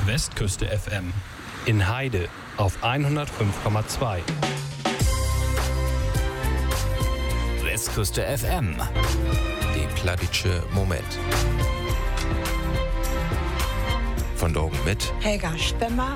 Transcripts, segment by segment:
Westküste FM. In Heide auf 105,2. Westküste FM. Die Plattitsche Moment. Von Dorgen mit Helga Spemmer.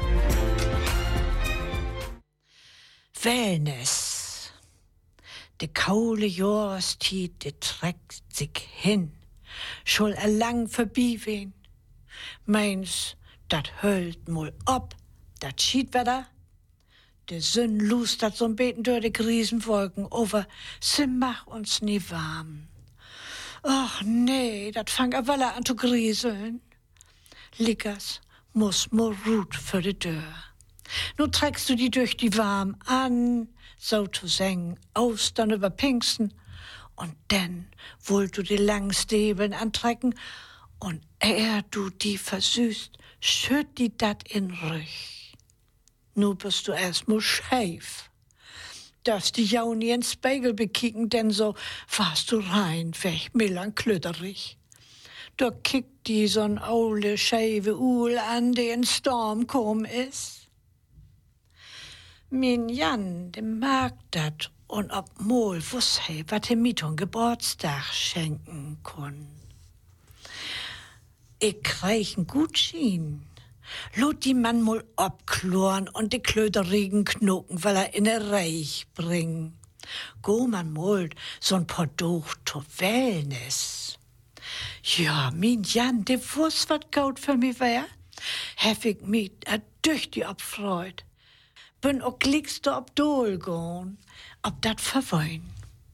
Wellness. De kaule Jahrestied, de trägt sich hin. Schul lang vorbei wen. Meins, dat hölt mol ob, dat Schiedwetter. De Sonn lustert so'n beten durch de Riesenwolken over, sie mach uns nie warm. Ach nee, dat fang a Waller an zu grieseln. Liggers muss mo Rut für de Dörr. Nu trägst du die durch die warm an, so zu singen, Austern über Pinksten. Und dann wollt du die langen Stäbeln antrecken und du die versüßt, schütt die dat in Rüch. Nu bist du erstmal scheif. Darfst die jau nie in Spiegel bekicken, denn so warst du rein, weg, melanklöterig. Da kickt die so'n aule, scheive Uhl an, die in Storm kom is. Min Jan, dem mag dat, und ob mol wuss he, wat he mit un Geburtstag schenken kun. Ich krieg n Gutschein. Lot die Mann mol abkloren und die klöterigen Knoken, weil in der Reich bring. Go man mol so'n paar Doch to Wellness. Ja, min Jan, de wuss wat gaut für mi wär, hef ich mi durch die abfreut. Bin auch klickst du ob Dol gehen, ob dat verwein.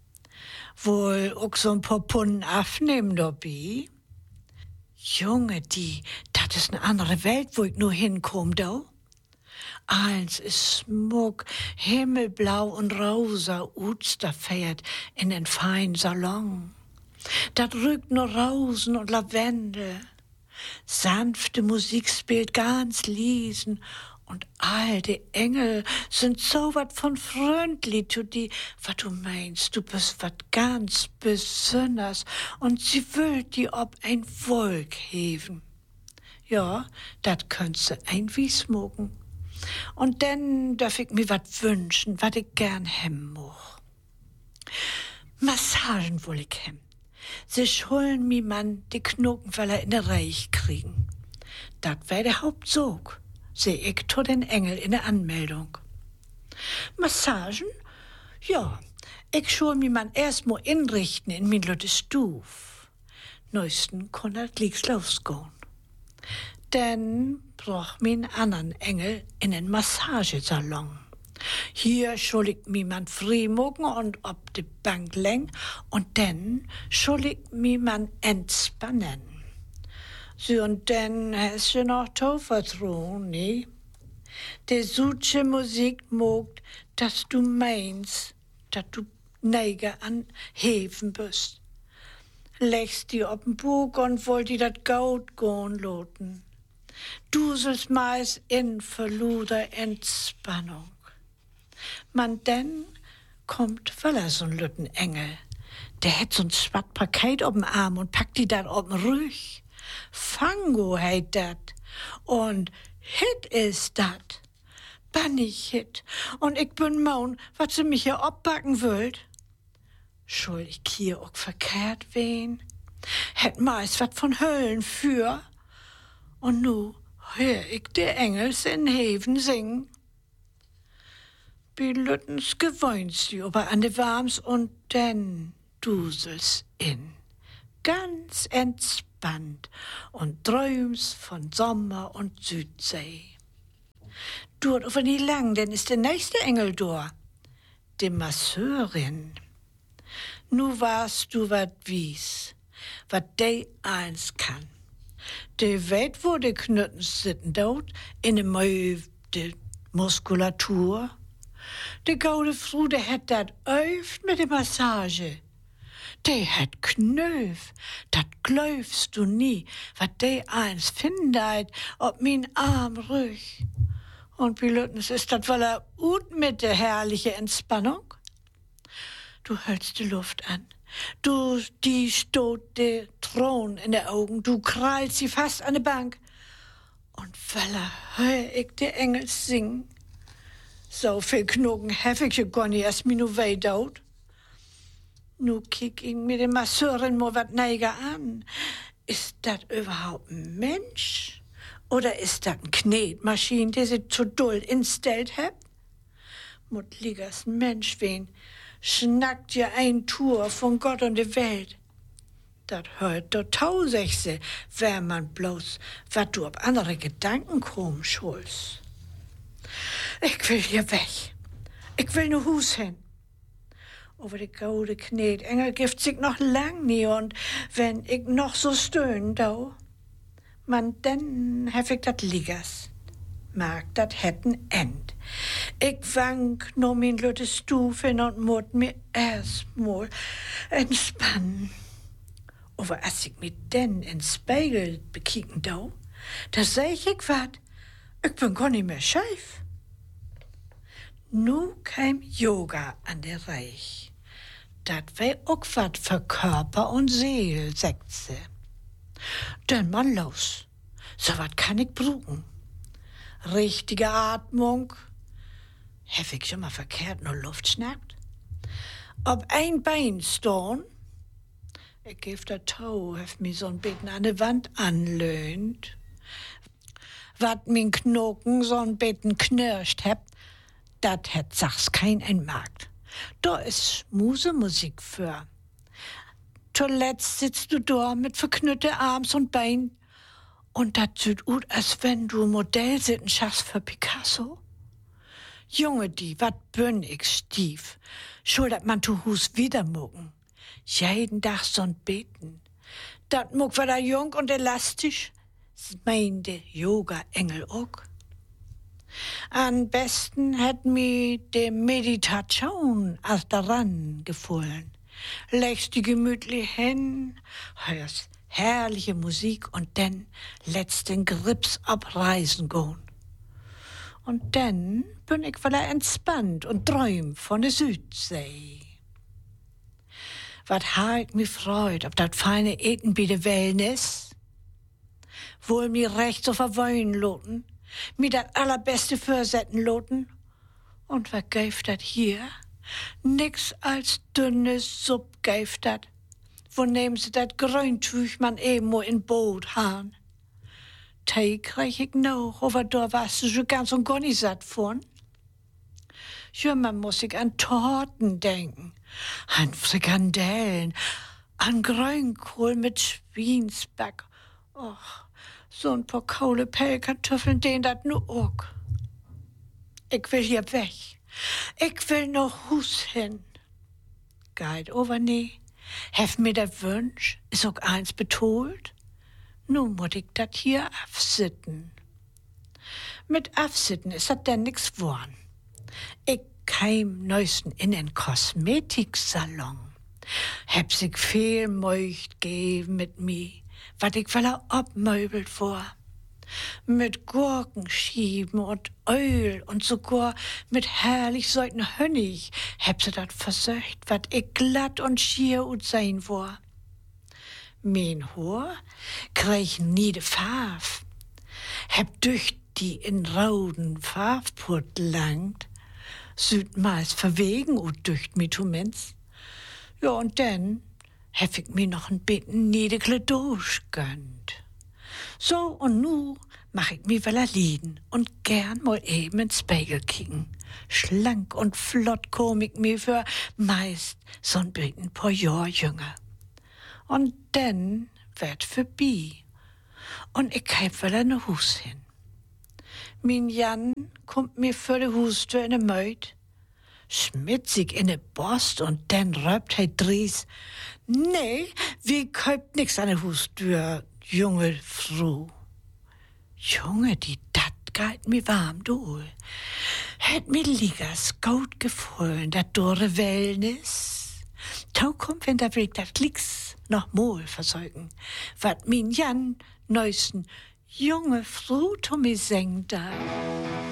Wohl auch so ein paar Punnen aufnehmen dabei. Junge, dat ist eine andere Welt, wo ich nur hinkomm, da. Eins ist Smog, himmelblau und rosa, Osterfährt in den feinen Salon. Dat rückt nur Rosen und Lavendel. Sanfte Musik spielt ganz leisen. Und all die Engel sind so wat von freundlich zu dir, wat du meinst, du bist wat ganz besonders und sie will die ob ein Volk heben. Ja, dat könnt's ein wie smoken. Und dann darf ich mir wat wünschen, wat ich gern hem moch. Massagen will ich hem. Sie schulden mi Mann die Knokenfeller in der Reich kriegen. Dat wär der Hauptsog. Seh ich to den Engel in der Anmeldung. Massagen? Ja, ich schul mi man erst mo inrichten in min lütte Stuf. Neuesten konnt lieg's losgehen. Denn brauch min anderen Engel in den Massagesalon. Hier schul ich mi man frimogen und ob de Bank läng und dann schul ich mi man entspannen. So, und dann hast du noch Tauvertrauen, ne? Die südsche Musik mogt, dass du meinst, dass du Neige an Hefen bist. Legst die ob'n Bug und wollt die dat Gaut gehen loten. Du sollst meist in verluder Entspannung. Man denn kommt Wöller so'n lütten Engel. Der hätt so'n schwatt Paket ob'n Arm und packt die dat ob'n Rüch. Fango heit dat. Und Hit is dat. Banni Hit. Und ich bin maun, wat sie mich hier abbacken wollt. Schuld ich hier auch verkehrt wen? Hätt meist wat von Höllen für. Und nu hör ich de Engels in Heven singen. Bi Lüttens gewöhnt sie aber an de Warms und denn duselst in. Ganz entspannt und träumst von Sommer und Südsee. Dort aber nie lang, denn ist der nächste Engel dort, die Masseurin. Nu warst du wat wies, wat de eins kann. De weet wo de Knöten sitten dort, in de de Muskulatur. De goude Frau, de het dat öft mit de Massage. De het knöf, dat glaubst du nie, wat de eins findet ob min Arm rüch. Und Pilotens ist dat voller ut mit der herrliche Entspannung. Du hältst die Luft an. Du, die stot der Thron in der Augen. Du krallst sie fast an der Bank. Und weil hör ich die Engel singen. So viel Knogen hab ich ja gar nicht erst mir nur weidaut. Nu kick ich mir den Masseurin mal wat neiger an. Ist das überhaupt ein Mensch? Oder ist das ein Knetmaschine, die sie zu doll instellt hat? Mut liegers Mensch wen, schnackt ja ein Tour von Gott und der Welt. Dat hört do tausendse, wär man bloß, wat du ob andere Gedanken komm, Schulz. Ich will hier weg. Ich will nur Hus hin. Aber die goude Knetengel gift sich noch lang nie und wenn ich noch so stöhn, da, man, dann hef ich dat liegers. Mag dat hätten end. Ich wank no min lütte Stufe und mut mir erstmal entspannen. Aber als ich mich denn ins Spiegel bekicken da seh ich wat, ich bin gar nicht mehr scheif. Nu kam Yoga an der Reich. Dat wär auch wat für Körper und Seele, sagt sie. Denn man los, so wat kann ich brauchen. Richtige Atmung. Hef ich schon mal verkehrt nur Luft schnappt? Ob ein Bein stehen, ich geb der Tau, hef mi so'n Beten an de Wand anlöhnt. Wat min Knoken so'n Beten knirscht heb, dat het sachs kein Markt. Da is Musemusik für. Zuletzt sitzt du da mit verknütte Arms und Bein und dat sieht ut, als wenn du Modell sitten schaffst für Picasso. Junge, die, wat bin ich stief. Schuldet man tu Hus wieder mucken. Jeden Tag so'n Beten. Dat muck war da jung und elastisch, meinte Yoga-Engel auch. Am besten hätt mi de Meditation als daran gefallen. Legst die gemütlich hin, hörst herrliche Musik und dann lässt den Grips abreisen gehen. Und dann bin ich wieder entspannt und träum von der Südsee. Wat ha ich mi freut, ob dat feine Eten bi de Wellness, wohl mi recht so verwöhnen loten, mi dat allerbeste Fürsetten loten, und wat geif dat hier? Nix als dünnes Supp geif dat, wo nehmen sie dat Grüntüch man eben in Boot hahn. Tee krieg ich noch, aber da warst du schon ganz und gar nicht satt von. Ja, man muss sich an Torten denken, an Frikandellen, an Grünkohl mit Schweinsback. Och, so ein paar kaule Pellkartoffeln, den dat nu auch. Ich will hier weg. Ich will noch Hus hin. Geht over nie. Hef mir der Wünsch, is auch eins betolt. Nu muss ich dat hier afsitten. Mit afsitten is dat denn nix worn. Ich keim neuesten in en Kosmetiksalon. Heb sich viel Möcht geben mit mi, wat ich voller obmöbelt vor. Mit Gurkenschieben und Öl und sogar mit herrlich säuten Honig heb sie dat versöcht, wat ich glatt und schier ut sein vor. Mein Haar krieg nie de Farf, heb durch die in rauden Farbpurt langt, süd meist verwegen und dücht mi tu Mensch. Ja, und dann hef ich mir noch ein bisschen niedekle Dusch gönnt. So, und nu mach ich mi weller lieden und gern mal eben ins Spiegel kicken. Schlank und flott komm ich mir für meist so'n bisschen paar Jahr jünger. Und dann werd vorbei. Und ich heb weller ne Hus hin. Min Jan kommt mir für de Hustür in de Meut, schmitzig in de Borst und dann röpt he dries. Nee, wie kauft nix an de Hustür, junge Frau. Junge, die dat geht mir warm, du. Hätt mir liegers gut gefallen, dat dore Wellness. Tau kommt, wenn der Weg dat Klicks noch mal versäugen, wat min Jan neuesten junge Frau to mi sengt da.